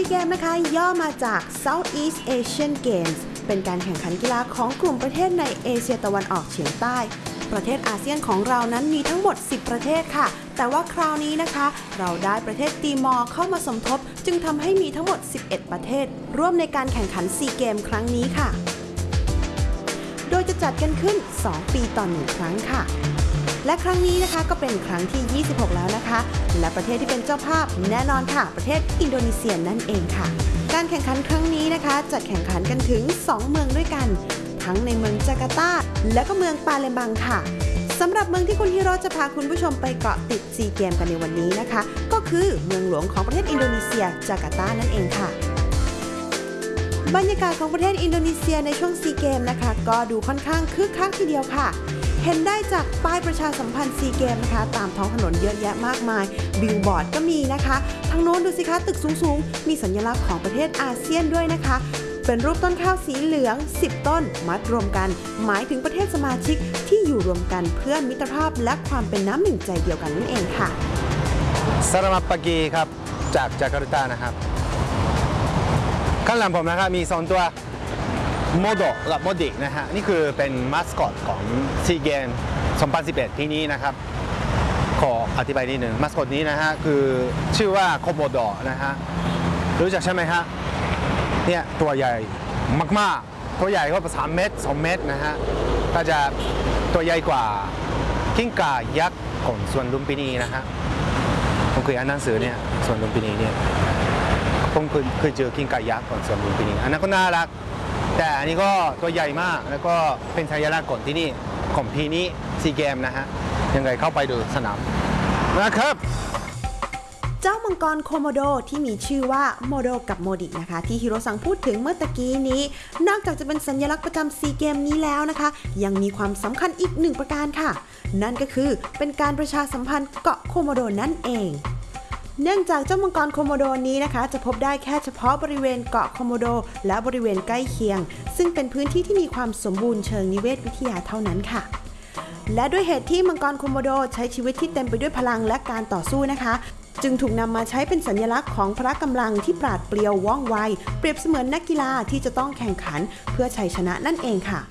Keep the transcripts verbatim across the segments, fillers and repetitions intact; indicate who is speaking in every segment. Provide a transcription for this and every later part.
Speaker 1: เกมนะคะย่อมาจาก Southeast Asian Games เป็นการแข่งขันกีฬาของกลุ่มประเทศในเอเชียตะวันออกเฉียงใต้ประเทศอาเซียนของเรานั้นมีทั้งหมดสิบประเทศค่ะแต่ว่าคราวนี้นะคะเราได้ประเทศติมอร์เข้ามาสมทบจึงทำให้มีทั้งหมดสิบเอ็ดประเทศร่วมในการแข่งขันซีเกมครั้งนี้ค่ะโดยจะจัดกันขึ้นสองปีต่อหนึ่งครั้งค่ะและครั้งนี้นะคะก็เป็นครั้งที่ยี่สิบหกแล้วนะคะและประเทศที่เป็นเจ้าภาพแน่นอนค่ะประเทศอินโดนีเซียนั่นเองค่ะการแข่งขันครั้งนี้นะคะจัดแข่งขันกันถึงสองเมืองด้วยกันทั้งในเมืองจาการ์ตาและก็เมืองปาเลมบังค่ะสำหรับเมืองที่คุณฮิโร่จะพาคุณผู้ชมไปเกาะติดซีเกมกันในวันนี้นะคะก็คือเมืองหลวงของประเทศอินโดนีเซียจาการ์ตานั่นเองค่ะบรรยากาศของประเทศอินโดนีเซียในช่วงซีเกมนะคะก็ดูค่อนข้างคึกคักทีเดียวค่ะเห็นได้จากป้ายประชาสัมพันธ์ซีเกมนะคะตามท้องถนนเยอะแยะมากมายบิลบอร์ดก็มีนะคะทางโน้นดูสิคะตึกสูงๆมีสัญลักษณ์ของประเทศอาเซียนด้วยนะคะเป็นรูปต้นข้าวสีเหลืองสิบต้นมัดรวมกันหมายถึงประเทศสมาชิกที่อยู่รวมกันเพื่อมิตรภาพและความเป็นน้ำหนึ่งใจเดียวกันนั่นเองค่ะ
Speaker 2: สลามัตปากีครับจากจาการ์ตานะครับข้างหลังผมนะครับมีสองตัวโมโดกับโมดินะฮะนี่คือเป็นมาสคอตของซีเกมสองพันสิบเอ็ดที่นี้นะครับขออธิบายนิดหนึ่งมาสคอตนี้นะฮะคือชื่อว่าโคโมโดนะฮะรู้จักใช่ไหมฮะเนี่ยตัวใหญ่มากๆตัวใหญ่ก็สามเมตรสองเมตรนะฮะก็จะตัวใหญ่กว่ากิ้งก่ายักษ์ของสวนลุมพินีนะฮะผมเคยอ่านหนังสือเนี่ยสวนลุมพินีเนี่ยผมเคยเคยเจอกิ้งก่ายักษ์ของสวนลุมพินีอันนั้นก็น่ารักแต่อันนี้ก็ตัวใหญ่มากแล้วก็เป็นสัญลักษณ์ของที่นี่ของพีนี้ซีเกมนะฮะยังไงเข้าไปดูสนามนะครับ
Speaker 1: เจ้ามังกรโคโมโดที่มีชื่อว่าโมโดกับโมดินะคะที่ฮิโรซังพูดถึงเมื่อตะกี้นี้นอกจากจะเป็นสัญลักษณ์ประจำซีเกมนี้แล้วนะคะยังมีความสำคัญอีกหนึ่งประการค่ะนั่นก็คือเป็นการประชาสัมพันธ์เกาะโคโมโดนั่นเองเนื่องจากเจ้ามังกรโคโมโดนี้นะคะจะพบได้แค่เฉพาะบริเวณเกาะโคโมโดและบริเวณใกล้เคียงซึ่งเป็นพื้นที่ที่มีความสมบูรณ์เชิงนิเวศวิทยาเท่านั้นค่ะและด้วยเหตุที่มังกรโคโมโดใช้ชีวิตที่เต็มไปด้วยพลังและการต่อสู้นะคะจึงถูกนำมาใช้เป็นสัญลักษณ์ของพละกำลังที่ปราดเปรียวว่องไวเปรียบเสมือนนักกีฬาที่จะต้องแข่งขันเพื่อชัยชนะนั่นเองค่ะ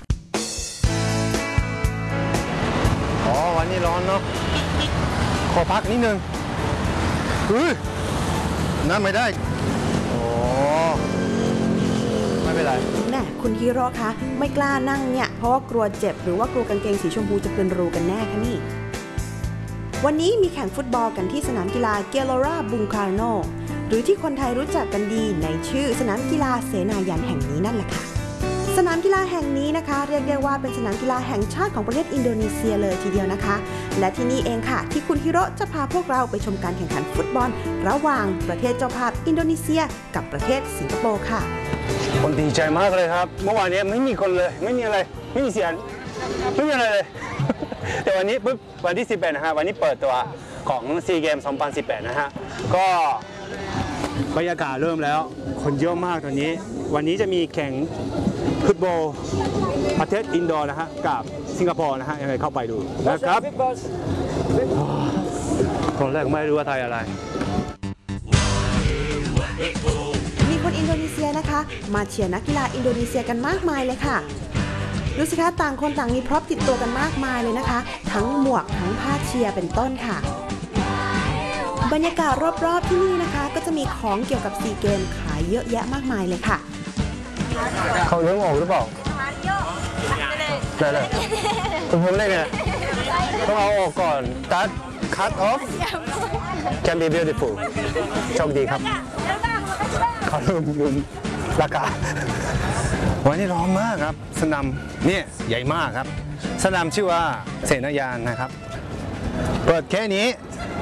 Speaker 2: อ๋อวันนี้ร้อนเนาะขอพักนิดนึงเฮ้ยนั่งไม่ได้โอ้ไม่เป็นไร
Speaker 1: แน่คุณฮีโร่คะไม่กล้านั่งเนี่ยเพราะว่ากลัวเจ็บหรือว่ากลัวกางเกงสีชมพูจะเป็นรูกันแน่คะนี่วันนี้มีแข่งฟุตบอลกันที่สนามกีฬาเกโลราบุงคาร์โนหรือที่คนไทยรู้จักกันดีในชื่อสนามกีฬาเสนายันแห่งนี้นั่นแหละค่ะสนามกีฬาแห่งนี้นะคะเรียกได้ว่าเป็นสนามกีฬาแห่งชาติของประเทศอินโดนีเซียเลยทีเดียวนะคะและที่นี่เองค่ะที่คุณฮิโร่จะพาพวกเราไปชมการแข่งขันฟุตบอลระหว่างประเทศเจ้าภาพอินโดนีเซียกับประเทศสิงคโปร์ค่ะ
Speaker 2: คนดีใจมากเลยครับเมื่อวานนี้ไม่มีคนเลยไม่มีอะไรไม่มีเสียงไม่มีอะไรเลยแต่วันนี้ปุ๊บวันที่สิบแปดนะฮะวันนี้เปิดตัวของซีเกมสองพันสิบแปดนะฮะก็บรรยากาศเริ่มแล้วคนเยอะมากตอนนี้วันนี้จะมีแข่งฟุตบอลประเทศอินโดนะฮะกับสิงคโปร์นะฮะยังไงเข้าไปดูนะครับตอนแรกไม่รู้ว่าไทยอะไร
Speaker 1: มีคนอินโดนีเซียนะคะมาเชียร์นักกีฬาอินโดนีเซียกันมากมายเลยค่ะดูสิคะต่างคนต่างมีพร็อพติดตัวกันมากมายเลยนะคะทั้งหมวกทั้งผ้าเชียร์เป็นต้นค่ะบรรยากาศรอบๆที่นี่นะคะก็จะมีของเกี่ยวกับซีเกมขายเยอะแยะมากมายเลยค่ะ
Speaker 2: เขาเลี้ยงออกหรือเปล่าได้เลยคุณผมเล่นไงต้องเอาออกก่อน cut cut off can be beautiful โชคดีครับเขาลืมลืมราคาวันนี้ร้อนมากครับสนามนี่ใหญ่มากครับสนามชื่อว่าเสนายันนะครับเปิดแค่นี้